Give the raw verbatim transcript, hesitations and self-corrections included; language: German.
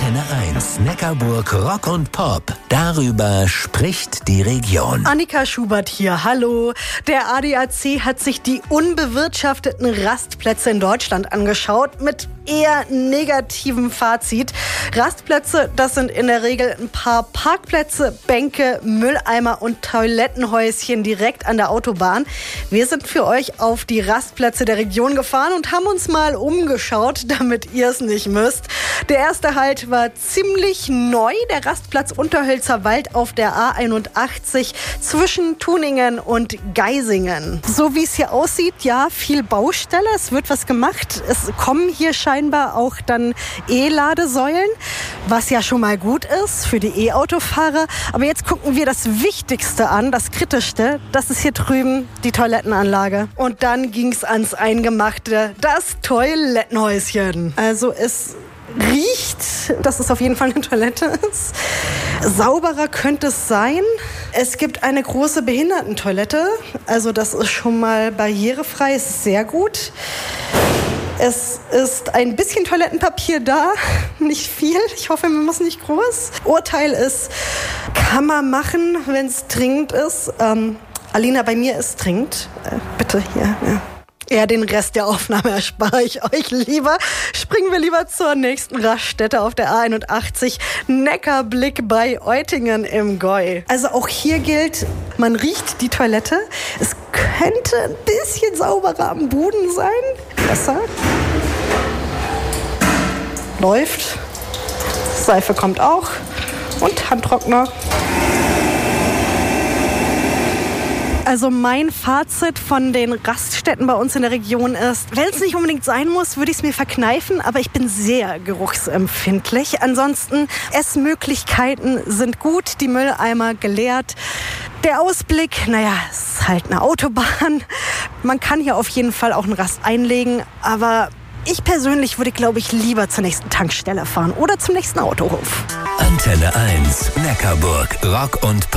Antenne eins, Neckarburg Rock und Pop. Darüber spricht die Region. Annika Schubert hier, hallo. Der A D A C hat sich die unbewirtschafteten Rastplätze in Deutschland angeschaut mit eher negativem Fazit. Rastplätze, das sind in der Regel ein paar Parkplätze, Bänke, Mülleimer und Toilettenhäuschen direkt an der Autobahn. Wir sind für euch auf die Rastplätze der Region gefahren und haben uns mal umgeschaut, damit ihr es nicht müsst. Der erste Halt war ziemlich neu, der Rastplatz Unterhölzer Wald auf der A einundachtzig zwischen Tuningen und Geisingen. So wie es hier aussieht, ja, viel Baustelle, es wird was gemacht. Es kommen hier scheinbar auch dann E-Ladesäulen, was ja schon mal gut ist für die E-Autofahrer. Aber jetzt gucken wir das Wichtigste an, das Kritischste. Das ist hier drüben die Toilettenanlage. Und dann ging es ans Eingemachte, das Toilettenhäuschen. Also es riecht, dass es auf jeden Fall eine Toilette ist. Sauberer könnte es sein. Es gibt eine große Behindertentoilette. Also das ist schon mal barrierefrei, ist sehr gut. Es ist ein bisschen Toilettenpapier da, nicht viel. Ich hoffe, man muss nicht groß. Urteil ist, kann man machen, wenn es dringend ist. Ähm, Alina, bei mir ist dringend. Äh, bitte hier. Ja. Ja, den Rest der Aufnahme erspare ich euch lieber. Springen wir lieber zur nächsten Raststätte auf der A einundachtzig. Neckarblick bei Eutingen im Gäu. Also auch hier gilt, man riecht die Toilette. Es könnte ein bisschen sauberer am Boden sein. Besser. Läuft. Seife kommt auch. Und Handtrockner. Also mein Fazit von den Raststätten bei uns in der Region ist, wenn es nicht unbedingt sein muss, würde ich es mir verkneifen, aber ich bin sehr geruchsempfindlich. Ansonsten, Essmöglichkeiten sind gut, die Mülleimer geleert. Der Ausblick, naja, ist halt eine Autobahn. Man kann hier auf jeden Fall auch einen Rast einlegen, aber ich persönlich würde, glaube ich, lieber zur nächsten Tankstelle fahren oder zum nächsten Autohof. Antenne eins, Neckarburg Rock und Pop.